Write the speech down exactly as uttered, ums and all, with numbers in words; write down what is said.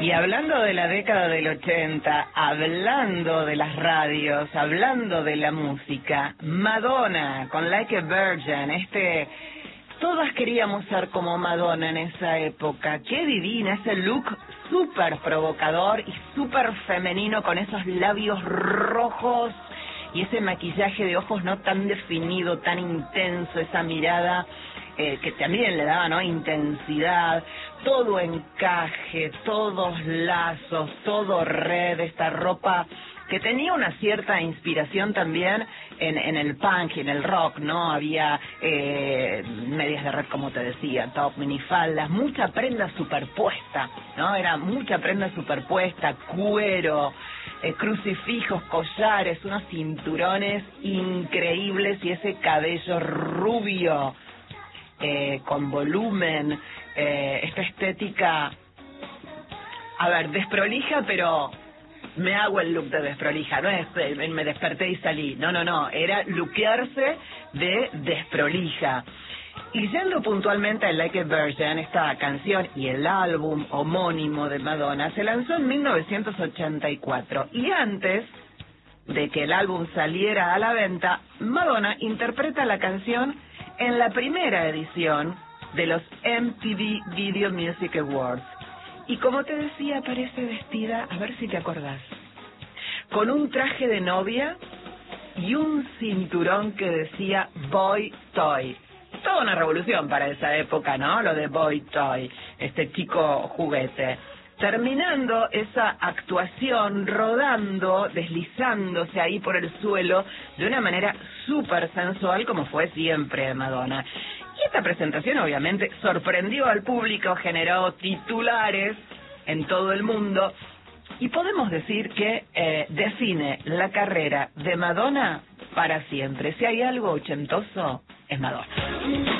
Y hablando de la década del ochenta, hablando de las radios, hablando de la música, Madonna con Like a Virgin, este... Todas queríamos ser como Madonna en esa época. Qué divina, ese look súper provocador y súper femenino con esos labios rojos y ese maquillaje de ojos no tan definido, tan intenso, esa mirada eh, que también le daba, ¿no?, intensidad, todo encaje, todos lazos, todo red, esta ropa que tenía una cierta inspiración también en, en el punk y en el rock, ¿no? Había eh, medias de red, como te decía, top, minifaldas, mucha prenda superpuesta, ¿no? Era mucha prenda superpuesta, cuero, eh, crucifijos, collares, unos cinturones increíbles y ese cabello rubio, eh, con volumen, eh, esta estética, a ver, desprolija, pero... me hago el look de desprolija, no es eh, me desperté y salí, no, no, no, era lookearse de desprolija. Y yendo puntualmente a Like a Virgin, esta canción y el álbum homónimo de Madonna se lanzó en mil novecientos ochenta y cuatro, y antes de que el álbum saliera a la venta, Madonna interpreta la canción en la primera edición de los M T V Video Music Awards. Y como te decía, aparece vestida, a ver si te acordás, con un traje de novia y un cinturón que decía Boy Toy. Toda una revolución para esa época, ¿no? Lo de Boy Toy, este chico juguete. Terminando esa actuación, rodando, deslizándose ahí por el suelo de una manera súper sensual, como fue siempre Madonna. Y esta presentación obviamente sorprendió al público, generó titulares en todo el mundo y podemos decir que eh, define la carrera de Madonna para siempre. Si hay algo ochentoso, es Madonna.